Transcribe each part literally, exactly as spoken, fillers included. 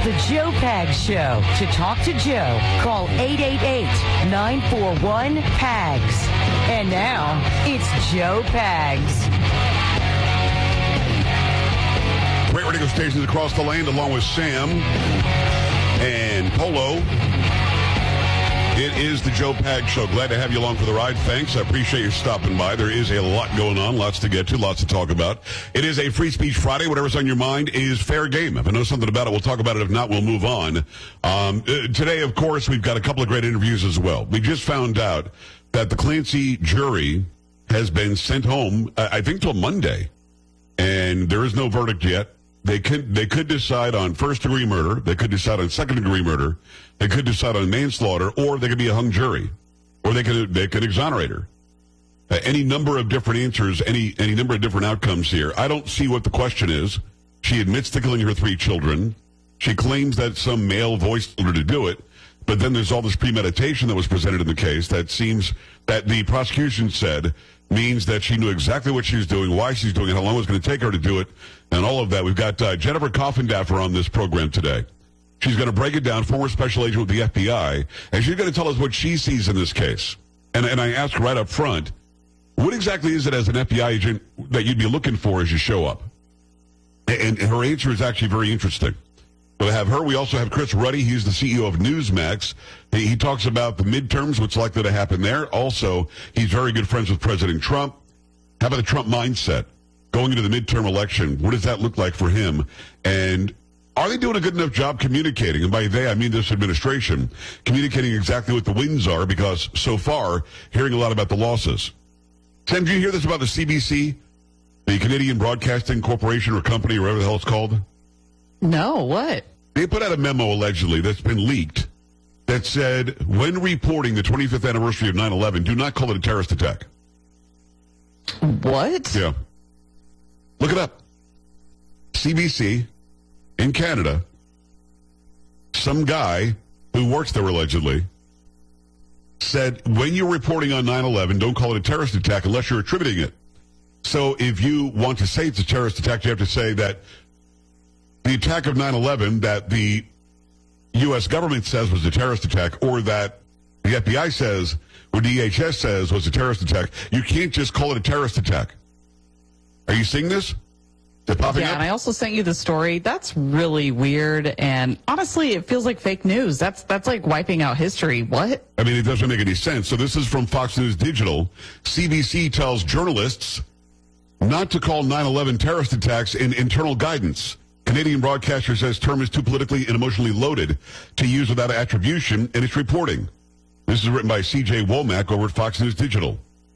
The Joe Pags Show. To talk to Joe, call eight eight eight, nine four one, P A G S. And now, it's Joe Pags. Great radio stations across the land, along with Sam and Polo. It is the Joe Pags Show. Glad to have you along for the ride. Thanks. I appreciate you stopping by. There is a lot going on, lots to get to, lots to talk about. It is a Free Speech Friday. Whatever's on your mind is fair game. If I know something about it, we'll talk about it. If not, we'll move on. Um, uh, today, of course, we've got a couple of great interviews as well. We just found out that the Clancy jury has been sent home, uh, I think, till Monday. And there is no verdict yet. They could they could decide on first-degree murder. They could decide on second-degree murder. They could decide on manslaughter, or they could be a hung jury, or they could they could exonerate her. Uh, any number of different answers, any any number of different outcomes here. I don't see what the question is. She admits to killing her three children. She claims that some male voice told her to do it, but then there's all this premeditation that was presented in the case that seems that the prosecution said means that she knew exactly what she was doing, why she's doing it, how long it was going to take her to do it, and all of that. We've got uh, Jennifer Coffindaffer on this program today. She's going to break it down, former special agent with the F B I, and she's going to tell us what she sees in this case. And, and I asked right up front, what exactly is it as an F B I agent that you'd be looking for as you show up? And, and her answer is actually very interesting. So we have her. We also have Chris Ruddy. He's the C E O of Newsmax. He, he talks about the midterms, what's likely to happen there. Also, he's very good friends with President Trump. How about the Trump mindset? Going into the midterm election, what does that look like for him? And are they doing a good enough job communicating? And by they, I mean this administration, communicating exactly what the wins are, because so far, hearing a lot about the losses. Sam, did you hear this about the C B C, the Canadian Broadcasting Corporation or Company, or whatever the hell it's called? No, what? They put out a memo, allegedly, that's been leaked, that said, when reporting the twenty-fifth anniversary of nine eleven, do not call it a terrorist attack. What? Yeah. Look it up. C B C in Canada, some guy who works there allegedly, said, when you're reporting on nine eleven, don't call it a terrorist attack unless you're attributing it. So if you want to say it's a terrorist attack, you have to say that the attack of nine eleven that the U S government says was a terrorist attack, or that the F B I says, or D H S says was a terrorist attack. You can't just call it a terrorist attack. Are you seeing this? Is it popping yeah, up? and I also sent you the story. That's really weird, and honestly, it feels like fake news. That's that's like wiping out history. What? I mean, it doesn't make any sense. So this is from Fox News Digital. C B C tells journalists not to call nine eleven terrorist attacks in internal guidance. Canadian broadcaster says term is too politically and emotionally loaded to use without attribution in its reporting. This is written by C J Womack over at Fox News Digital.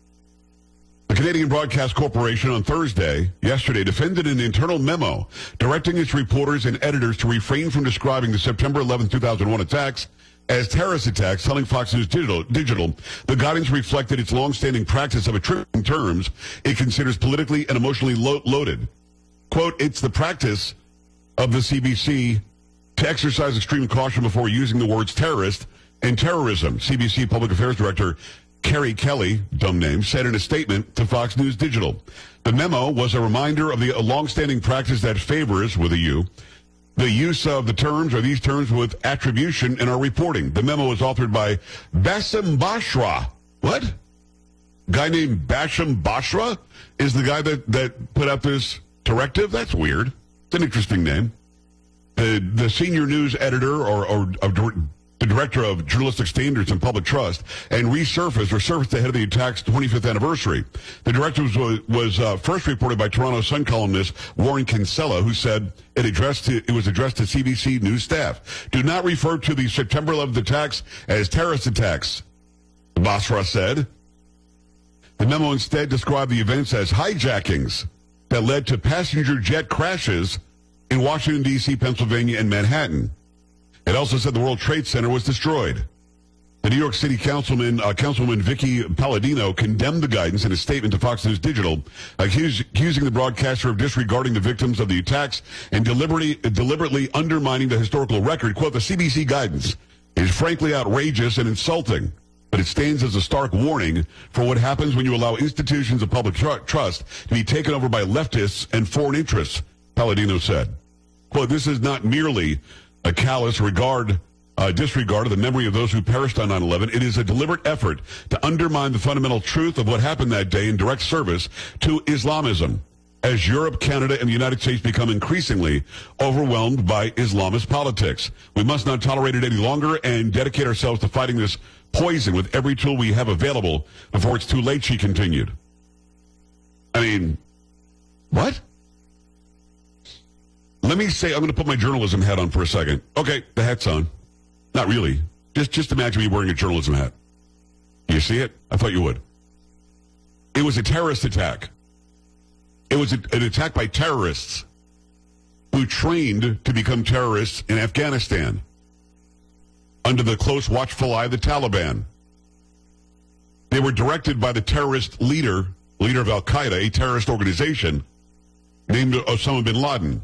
The Canadian Broadcast Corporation on Thursday, yesterday, defended an internal memo directing its reporters and editors to refrain from describing the September eleventh, two thousand one attacks as terrorist attacks, telling Fox News Digital, Digital the guidance reflected its longstanding practice of attributing terms it considers politically and emotionally lo- loaded. Quote, it's the practice of the C B C to exercise extreme caution before using the words terrorist and terrorism. C B C Public Affairs Director Kerry Kelly, dumb name, said in a statement to Fox News Digital. The memo was a reminder of the longstanding practice that favors, with a U, the use of the terms or these terms with attribution in our reporting. The memo was authored by Bassem Bashra. What? Guy named Bassem Bashra is the guy that, that put out this directive? That's weird. It's an interesting name. The the senior news editor or, or, or the director of journalistic standards and public trust, and resurfaced or surfaced ahead of the attack's twenty-fifth anniversary. The directive was, was uh, first reported by Toronto Sun columnist Warren Kinsella, who said it addressed to, it was addressed to C B C News staff. Do not refer to the September eleventh attacks as terrorist attacks, Basra said. The memo instead described the events as hijackings that led to passenger jet crashes in Washington, D C, Pennsylvania, and Manhattan. It also said the World Trade Center was destroyed. The New York City Councilman, uh, Councilwoman Vicky Palladino condemned the guidance in a statement to Fox News Digital, accused, accusing the broadcaster of disregarding the victims of the attacks and deliberately, deliberately undermining the historical record. Quote, the C B C guidance is frankly outrageous and insulting, but it stands as a stark warning for what happens when you allow institutions of public tr- trust to be taken over by leftists and foreign interests, Palladino said. Quote, this is not merely a callous regard, uh, disregard of the memory of those who perished on nine eleven. It is a deliberate effort to undermine the fundamental truth of what happened that day in direct service to Islamism, as Europe, Canada, and the United States become increasingly overwhelmed by Islamist politics. We must not tolerate it any longer and dedicate ourselves to fighting this poison with every tool we have available before it's too late, she continued. I mean, what? Let me say, I'm going to put my journalism hat on for a second. Okay, the hat's on. Not really. Just, just imagine me wearing a journalism hat. You see it? I thought you would. It was a terrorist attack. It was a, an attack by terrorists who trained to become terrorists in Afghanistan under the close watchful eye of the Taliban. They were directed by the terrorist leader, leader of Al-Qaeda, a terrorist organization named Osama bin Laden.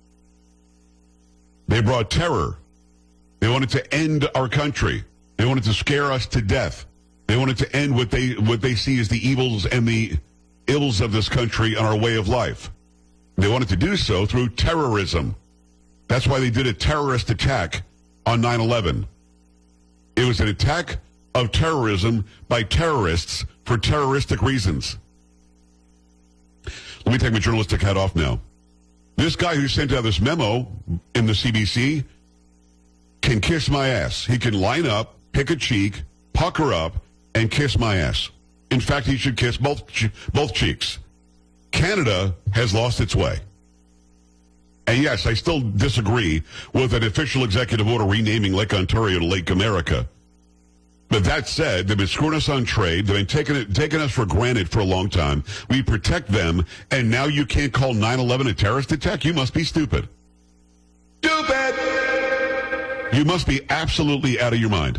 They brought terror. They wanted to end our country. They wanted to scare us to death. They wanted to end what they what they see as the evils and the ills of this country and our way of life. They wanted to do so through terrorism. That's why they did a terrorist attack on nine eleven. It was an attack of terrorism by terrorists for terroristic reasons. Let me take my journalistic hat off now. This guy who sent out this memo in the C B C can kiss my ass. He can line up, pick a cheek, pucker up, and kiss my ass. In fact, he should kiss both both cheeks. Canada has lost its way. And yes, I still disagree with an official executive order renaming Lake Ontario to Lake America. But that said, they've been screwing us on trade. They've been taking, it, taking us for granted for a long time. We protect them, and now you can't call nine eleven a terrorist attack? You must be stupid. Stupid! You must be absolutely out of your mind.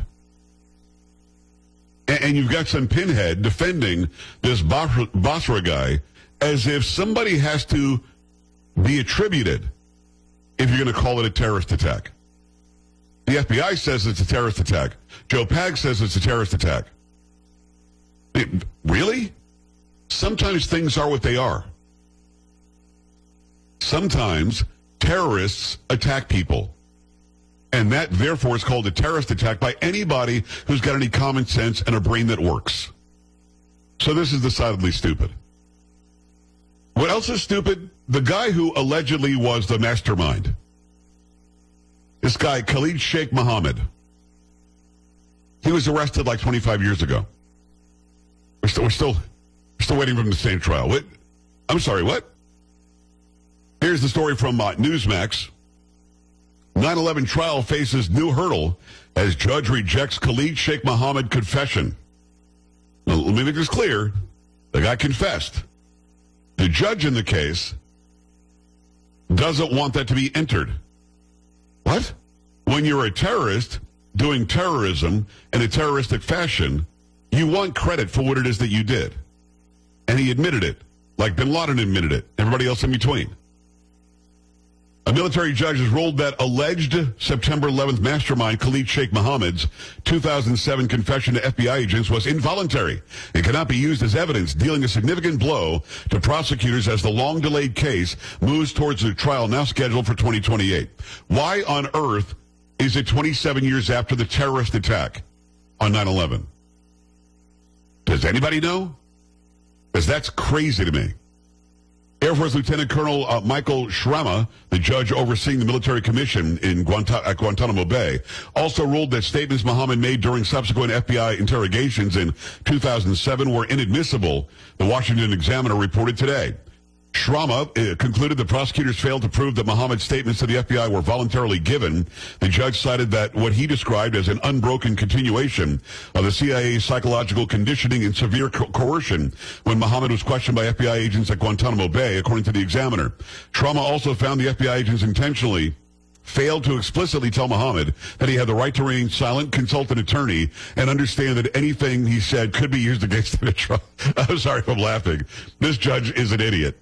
And, and you've got some pinhead defending this Basra guy as if somebody has to be attributed if you're going to call it a terrorist attack. The F B I says it's a terrorist attack. Joe Pag says it's a terrorist attack. It, really? Sometimes things are what they are. Sometimes terrorists attack people. And that, therefore, is called a terrorist attack by anybody who's got any common sense and a brain that works. So this is decidedly stupid. What else is stupid? The guy who allegedly was the mastermind. This guy, Khalid Sheikh Mohammed. He was arrested like twenty-five years ago. We're still, we're still, we're still waiting for him to stand trial. What? I'm sorry, what? Here's the story from uh, Newsmax. nine eleven trial faces new hurdle as judge rejects Khalid Sheikh Mohammed confession. Now, let me make this clear. The guy confessed. The judge in the case doesn't want that to be entered. What? When you're a terrorist doing terrorism in a terroristic fashion, you want credit for what it is that you did. And he admitted it, like bin Laden admitted it, everybody else in between. A military judge has ruled that alleged September eleventh mastermind Khalid Sheikh Mohammed's two thousand seven confession to F B I agents was involuntary. It cannot be used as evidence, dealing a significant blow to prosecutors as the long-delayed case moves towards a trial now scheduled for twenty twenty-eight. Why on earth is it twenty-seven years after the terrorist attack on nine eleven? Does anybody know? Because that's crazy to me. Air Force Lieutenant Colonel uh, Michael Shrama, the judge overseeing the military commission in Guanta- at Guantanamo Bay, also ruled that statements Mohammed made during subsequent F B I interrogations in two thousand seven were inadmissible, the Washington Examiner reported today. Shrama uh, concluded the prosecutors failed to prove that Mohammed's statements to the F B I were voluntarily given. The judge cited that what he described as an unbroken continuation of the C I A's psychological conditioning and severe co- coercion when Mohammed was questioned by F B I agents at Guantanamo Bay, according to the Examiner. Shrama also found the F B I agents intentionally failed to explicitly tell Mohammed that he had the right to remain silent, consult an attorney, and understand that anything he said could be used against him at trial. I'm sorry if I'm laughing. This judge is an idiot.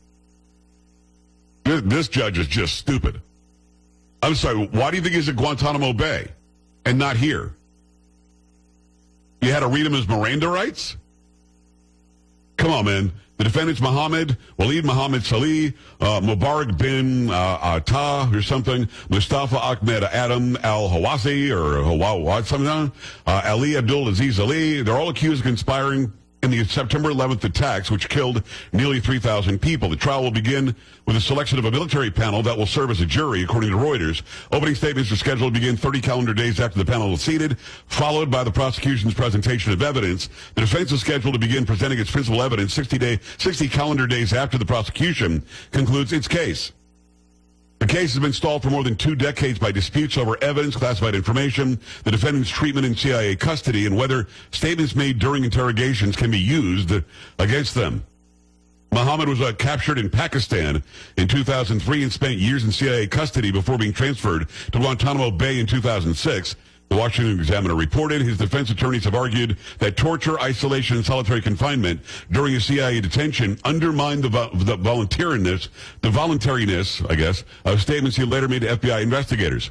This judge is just stupid. I'm sorry, why do you think he's at Guantanamo Bay and not here? You had to read him his Miranda rights? Come on, man. The defendants, Mohammed, Waleed Mohammed Salih, uh, Mubarak bin uh, Atta or something, Mustafa Ahmed Adam al-Hawasi or Hawa, something, uh, Ali Abdul Aziz Ali. They're all accused of conspiring in the September eleventh attacks, which killed nearly three thousand people. The trial will begin with a selection of a military panel that will serve as a jury, according to Reuters. Opening statements are scheduled to begin thirty calendar days after the panel is seated, followed by the prosecution's presentation of evidence. The defense is scheduled to begin presenting its principal evidence sixty, day, sixty calendar days after the prosecution concludes its case. The case has been stalled for more than two decades by disputes over evidence, classified information, the defendant's treatment in C I A custody, and whether statements made during interrogations can be used against them. Muhammad was uh, captured in Pakistan in two thousand three and spent years in C I A custody before being transferred to Guantanamo Bay in two thousand six. The Washington Examiner reported his defense attorneys have argued that torture, isolation, and solitary confinement during a C I A detention undermined the, vo- the voluntariness, the voluntariness, I guess, of statements he later made to F B I investigators.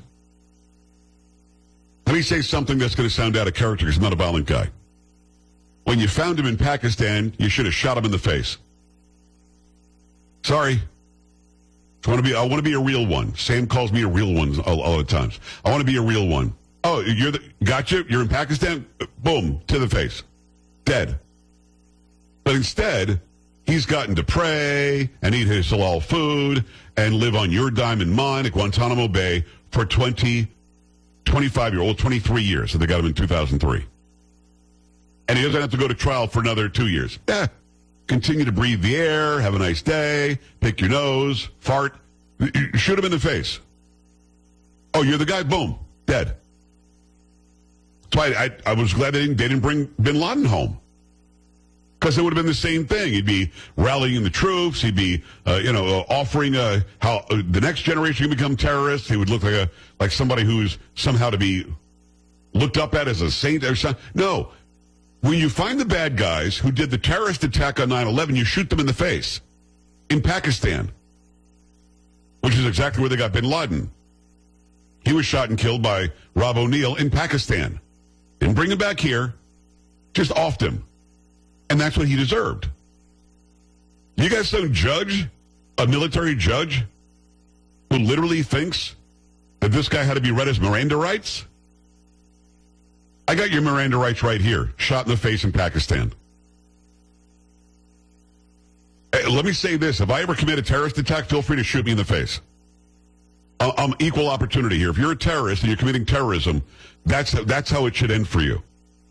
Let me say something that's going to sound out of character because I'm not a violent guy. When you found him in Pakistan, you should have shot him in the face. Sorry. I want to be, I want to be a real one. Sam calls me a real one all, all the times. I want to be a real one. Oh, you're the, gotcha? You're in Pakistan? Boom, to the face. Dead. But instead, he's gotten to pray and eat his halal food and live on your dime and mine at Guantanamo Bay for twenty, twenty-five-year-old, twenty-three years. So they got him in two thousand three. And he doesn't have to go to trial for another two years. Eh, continue to breathe the air, have a nice day, pick your nose, fart, shoot him in the face. Oh, you're the guy? Boom, dead. That's why I, I was glad they didn't, they didn't bring bin Laden home. Because it would have been the same thing. He'd be rallying the troops. He'd be, uh, you know, uh, offering uh, how uh, the next generation can become terrorists. He would look like a like somebody who's somehow to be looked up at as a saint or something. No. When you find the bad guys who did the terrorist attack on nine eleven, you shoot them in the face. In Pakistan. Which is exactly where they got bin Laden. He was shot and killed by Rob O'Neill in Pakistan. Didn't bring him back here. Just offed him. And that's what he deserved. You guys don't judge a military judge who literally thinks that this guy had to be read as Miranda rights? I got your Miranda rights right here. Shot in the face in Pakistan. Hey, let me say this. If I ever commit a terrorist attack, feel free to shoot me in the face. I'm equal opportunity here. If you're a terrorist and you're committing terrorism, that's that's how it should end for you.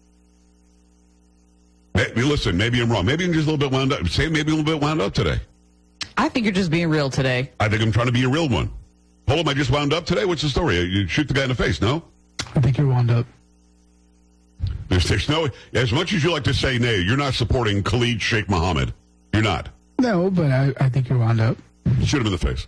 Maybe, listen, maybe I'm wrong. Maybe I'm just a little bit wound up. Say maybe a little bit wound up today. I think you're just being real today. I think I'm trying to be a real one. Hold on, I just wound up today? What's the story? You shoot the guy in the face, no? I think you're wound up. There's, there's no, as much as you like to say nay, you're not supporting Khalid Sheikh Mohammed. You're not. No, but I, I think you're wound up. Shoot him in the face.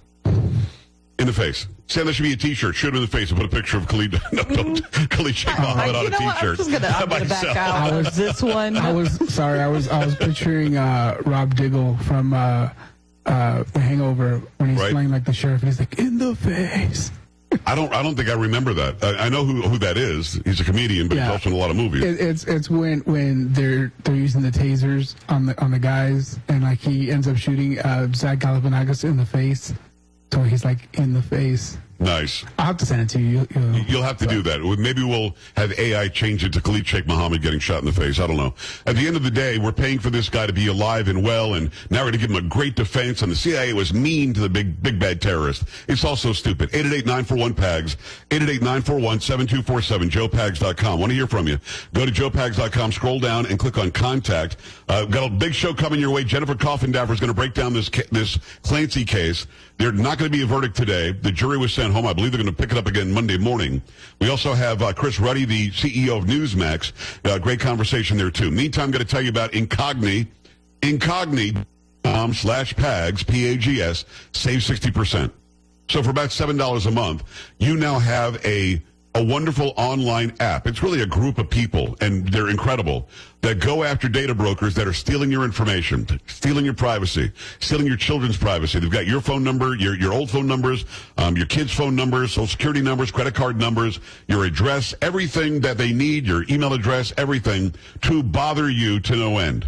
In the face. Say that should be a T-shirt. Shoot him in the face and put a picture of Khalid. No, don't. Khalid Sheikh Mohammed on a T-shirt. I'm just gonna, I'm gonna back out. I was this one. I was sorry. I was I was picturing uh, Rob Diggle from uh, uh, The Hangover when he's right. playing like the sheriff. And he's like in the face. I don't. I don't think I remember that. I, I know who who that is. He's a comedian, but yeah. he's also in a lot of movies. It, it's it's when when they're they're using the tasers on the on the guys, and like he ends up shooting uh, Zach Galifianakis in the face. So he's like in the face. Nice. I'll have to send it to you. You'll, You'll have to do that. Maybe we'll have A I change it to Khalid Sheikh Mohammed getting shot in the face. I don't know. At the end of the day, we're paying for this guy to be alive and well, and now we're going to give him a great defense, and the C I A was mean to the big big bad terrorist. It's also stupid. eight eight eight, nine four one, P A G S, eight eight eight, nine four one, seven two four seven, joe pags dot com. Want to hear from you. Go to joe pags dot com, scroll down, and click on Contact. Uh, got a big show coming your way. Jennifer Coffindaffer is going to break down this ca- this Clancy case. There's not going to be a verdict today. The jury was sent home. I believe they're going to pick it up again Monday morning. We also have uh, Chris Ruddy, the C E O of Newsmax. Uh, great conversation there, too. Meantime, I'm going to tell you about Incogni. Incogni um, slash Pags, P A G S, save sixty percent. So for about seven dollars a month, you now have a a wonderful online app. It's really a group of people, and they're incredible, that go after data brokers that are stealing your information, stealing your privacy, stealing your children's privacy. They've got your phone number, your your old phone numbers, um, your kids' phone numbers, social security numbers, credit card numbers, your address, everything that they need, your email address, everything, to bother you to no end.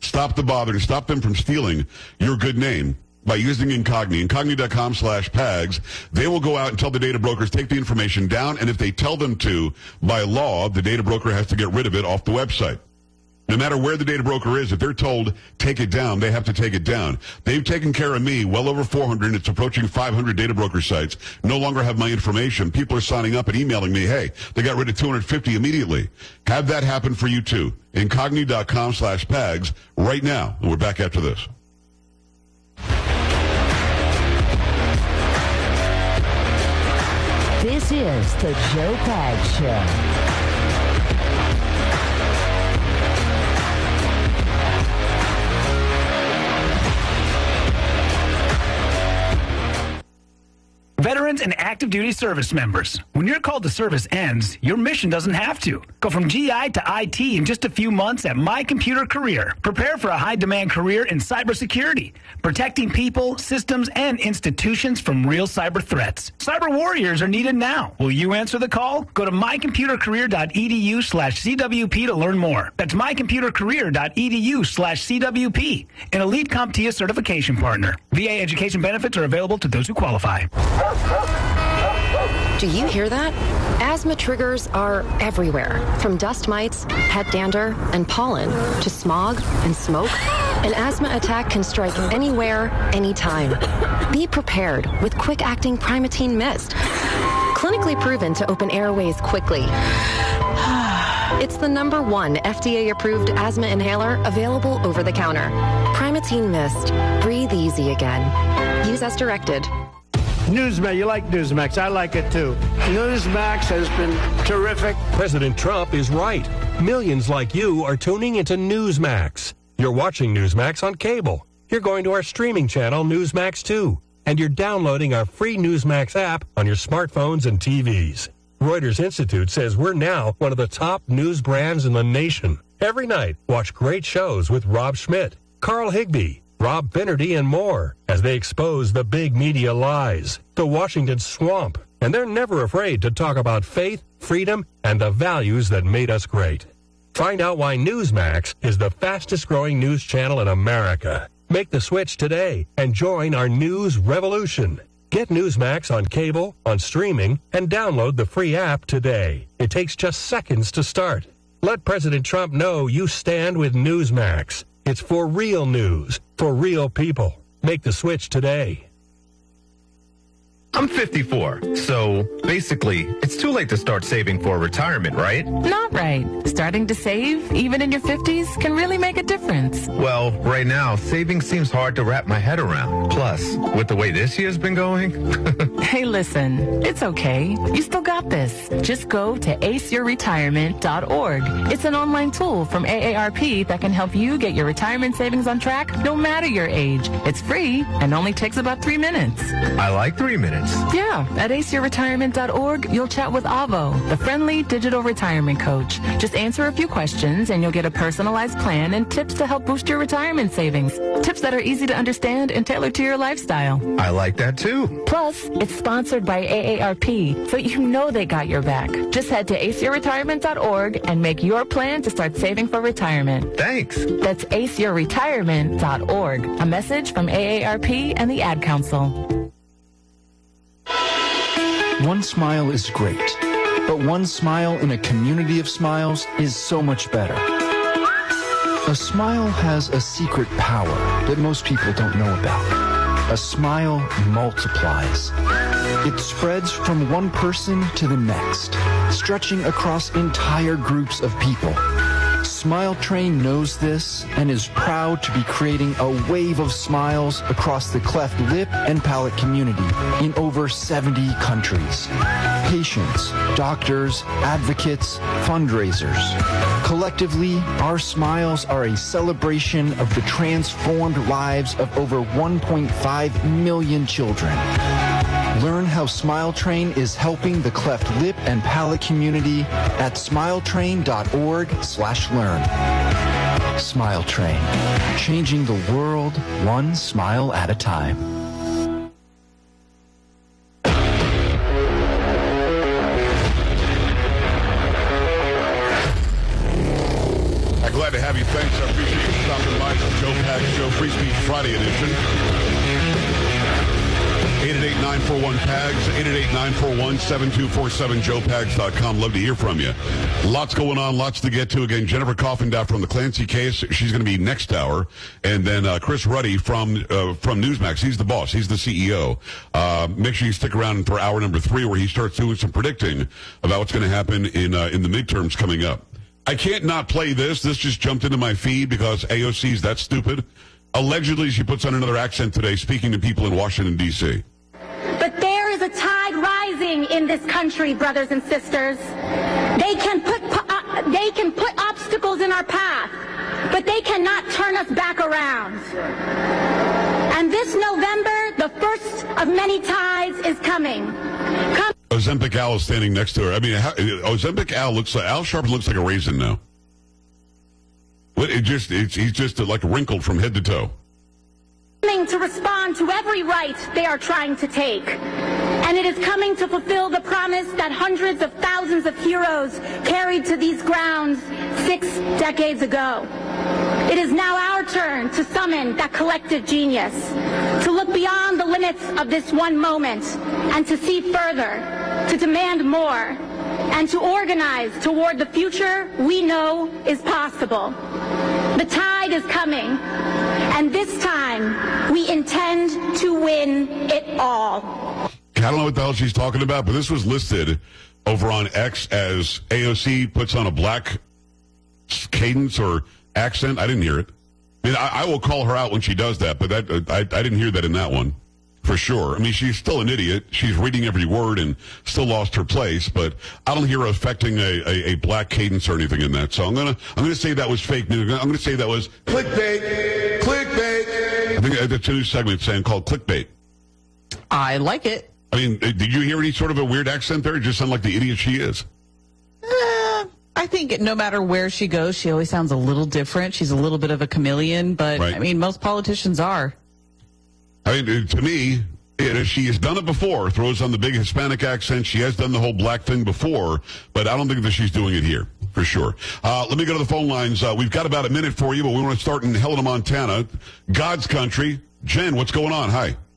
Stop the bother and stop them from stealing your good name by using Incogni, incogni.com slash PAGS. They will go out and tell the data brokers, take the information down, and if they tell them to, by law, the data broker has to get rid of it off the website. No matter where the data broker is, if they're told, take it down, they have to take it down. They've taken care of me, well over four hundred, and it's approaching five hundred data broker sites. No longer have my information. People are signing up and emailing me, hey, they got rid of two hundred fifty immediately. Have that happen for you too. Incogni.com slash PAGS right now. And we're back after this. This is the Joe Pags Show. Veterans and active duty service members, when your call to service ends, your mission doesn't have to. Go from G I to I T in just a few months at My Computer Career. Prepare for a high-demand career in cybersecurity, protecting people, systems, and institutions from real cyber threats. Cyber warriors are needed now. Will you answer the call? Go to mycomputercareer.edu slash CWP to learn more. That's mycomputercareer.edu slash CWP, an elite CompTIA certification partner. V A education benefits are available to those who qualify. Do you hear that? Asthma triggers are everywhere, from dust mites, pet dander, and pollen, to smog and smoke. An asthma attack can strike anywhere, anytime. Be prepared with quick-acting Primatene Mist. Clinically proven to open airways quickly. It's the number one F D A-approved asthma inhaler available over the counter. Primatene Mist. Breathe easy again. Use as directed. Newsmax, you like Newsmax. I like it too. Newsmax has been terrific. President Trump is right. Millions like you are tuning into Newsmax. You're watching Newsmax on cable. You're going to our streaming channel, Newsmax two. And you're downloading our free Newsmax app on your smartphones and T Vs. Reuters Institute says we're now one of the top news brands in the nation. Every night, watch great shows with Rob Schmidt, Carl Higbie, Rob Finnerty, and more as they expose the big media lies, the Washington swamp, and they're never afraid to talk about faith, freedom, and the values that made us great. Find out why Newsmax is the fastest growing news channel in America. Make the switch today and join our news revolution. Get Newsmax on cable, on streaming, and download the free app today. It takes just seconds to start. Let President Trump know you stand with Newsmax. It's for real news, for real people. Make the switch today. I'm fifty-four, so basically, it's too late to start saving for retirement, right? Not right. Starting to save, even in your fifties, can really make a difference. Well, right now, saving seems hard to wrap my head around. Plus, with the way this year's been going... Hey, listen, it's okay. You still got this. Just go to ace your retirement dot org. It's an online tool from A A R P that can help you get your retirement savings on track no matter your age. It's free and only takes about three minutes. I like three minutes. Yeah, at ace your retirement dot org, you'll chat with Avo, the friendly digital retirement coach. Just answer a few questions and you'll get a personalized plan and tips to help boost your retirement savings. Tips that are easy to understand and tailored to your lifestyle. I like that too. Plus, it's sponsored by A A R P, so you know they got your back. Just head to ace your retirement dot org and make your plan to start saving for retirement. Thanks. That's ace your retirement dot org. A message from A A R P and the Ad Council. One smile is great, but one smile in a community of smiles is so much better. A smile has a secret power that most people don't know about. A smile multiplies. It spreads from one person to the next, stretching across entire groups of people. Smile Train knows this and is proud to be creating a wave of smiles across the cleft lip and palate community in over seventy countries. Patients, doctors, advocates, fundraisers. Collectively, our smiles are a celebration of the transformed lives of over one point five million children. Learn how Smile Train is helping the cleft lip and palate community at smiletrain dot org slash learn. Smile Train, changing the world one smile at a time. I'm glad to have you. Thanks. I appreciate you stopping by. Friday edition. eight eight eight, nine four one, P A G S, eight eight eight, nine four one, seven two four seven, joe pags dot com. Love to hear from you. Lots going on, lots to get to. Again, Jennifer Coffendaff from the Clancy case. She's going to be next hour. And then uh, Chris Ruddy from uh, from Newsmax. He's the boss. He's the C E O. Uh, make sure you stick around for hour number three where he starts doing some predicting about what's going to happen in uh, in the midterms coming up. I can't not play this. This just jumped into my feed because A O C's that stupid. Allegedly, she puts on another accent today speaking to people in Washington, D C But there is a tide rising in this country, brothers and sisters. They can put uh, they can put obstacles in our path, but they cannot turn us back around. And this November, the first of many tides is coming. Come- Ozempic Al is standing next to her. I mean, how, Ozempic Al looks like Al Sharpton looks like a raisin now. What it just it's, he's just like wrinkled from head to toe. To respond to every right they are trying to take. And it is coming to fulfill the promise that hundreds of thousands of heroes carried to these grounds six decades ago. It is now our turn to summon that collective genius, to look beyond the limits of this one moment and to see further, to demand more, and to organize toward the future we know is possible. The tide is coming, and this time we intend to win it all. I don't know what the hell she's talking about, but this was listed over on X as A O C puts on a black cadence or accent. I didn't hear it. I mean, I, I will call her out when she does that, but that I, I didn't hear that in that one. For sure. I mean, she's still an idiot. She's reading every word and still lost her place, but I don't hear her affecting a, a, a black cadence or anything in that. So I'm gonna I'm gonna say that was fake news. I'm gonna say that was clickbait. Clickbait. I think that's a new segment saying called clickbait. I like it. I mean, did you hear any sort of a weird accent there? It just sounded like the idiot she is. Uh, I think no matter where she goes, she always sounds a little different. She's a little bit of a chameleon, but right. I mean, most politicians are. I mean, to me, she has done it before, throws on the big Hispanic accent. She has done the whole black thing before, but I don't think that she's doing it here, for sure. Uh, let me go to the phone lines. Uh, we've got about a minute for you, but we want to start in Helena, Montana, God's country. Jen, what's going on? Hi.